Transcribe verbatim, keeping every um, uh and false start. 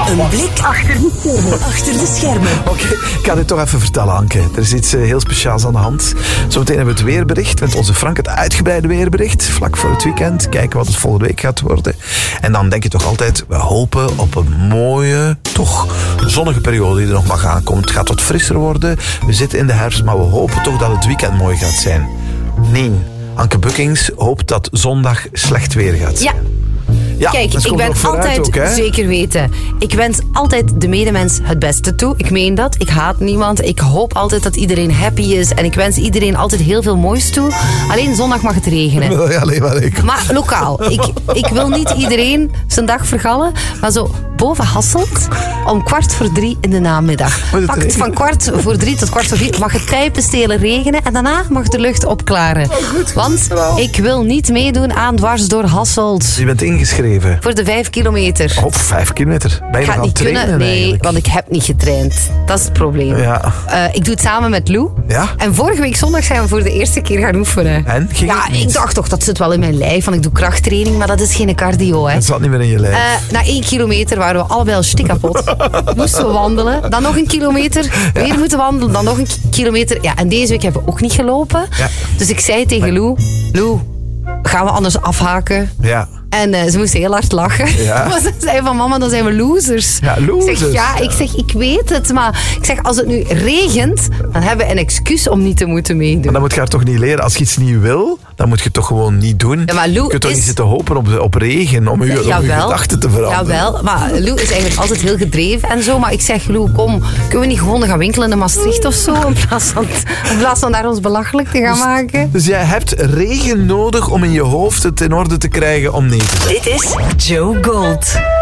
Een blik achter de schermen. Achter de schermen. Oké, okay, ik ga dit toch even vertellen, Anke. Er is iets uh, heel speciaals aan de hand. Zometeen hebben we het weerbericht met onze Frank, het uitgebreide weerbericht. Vlak voor het weekend. Kijken wat het volgende week gaat worden. En dan denk je toch altijd, we hopen op een mooie, toch zonnige periode die er nog maar aankomt. Het gaat wat frisser worden. We zitten in de herfst, maar we hopen toch dat het weekend mooi gaat zijn. Nee, Anke Bukkings hoopt dat zondag slecht weer gaat zijn. Ja. Ja, Kijk, ik ben altijd, ook, zeker weten, ik wens altijd de medemens het beste toe. Ik meen dat. Ik haat niemand. Ik hoop altijd dat iedereen happy is. En ik wens iedereen altijd heel veel moois toe. Alleen zondag mag het regenen. Ja, alleen maar ik. Maar lokaal. Ik, ik wil niet iedereen zijn dag vergallen. Maar zo boven Hasselt, om kwart voor drie in de namiddag. Pakt van kwart voor drie tot kwart voor vier mag het pijpen stelen regenen. En daarna mag de lucht opklaren. Oh, goed, Want ik wil niet meedoen aan dwars door Hasselt. Je bent ingeschreven. Voor de vijf kilometer. Oh, vijf kilometer. Ben je Ik ga nog aan niet het trainen kunnen, nee, eigenlijk? want ik heb niet getraind. Dat is het probleem. Ja. Uh, ik doe het samen met Lou. Ja? En vorige week zondag zijn we voor de eerste keer gaan oefenen. En? Ging ja, het niet? ik dacht toch, dat zit wel in mijn lijf, want ik doe krachttraining, maar dat is geen cardio, hè. Het zat niet meer in je lijf. Uh, na één kilometer waren we allebei al stik kapot. Moesten we wandelen. Dan nog een kilometer. Weer moeten wandelen. Dan nog een ki- kilometer. Ja, en deze week hebben we ook niet gelopen. Ja. Dus ik zei tegen Lou, Lou, gaan we anders afhaken? Ja. En uh, ze moest heel hard lachen. Ja. Maar ze zei van, mama, dan zijn we losers. Ja, losers. Ik zeg, ja, ik zeg, ik weet het. Maar ik zeg, als het nu regent, dan hebben we een excuus om niet te moeten meedoen. Maar dan moet je haar toch niet leren. Als je iets niet wil, dan moet je het toch gewoon niet doen. Ja, maar Lou je kunt toch is... niet zitten hopen op, op regen om je, om je gedachten te veranderen. Jawel, maar Lou is eigenlijk altijd heel gedreven en zo. Maar ik zeg, Lou, kom, kunnen we niet gewoon gaan winkelen in Maastricht of zo? In plaats van, in plaats van daar ons belachelijk te gaan dus, maken. Dus jij hebt regen nodig om in je hoofd het in orde te krijgen om nee te zeggen. Dit is Joe Gold.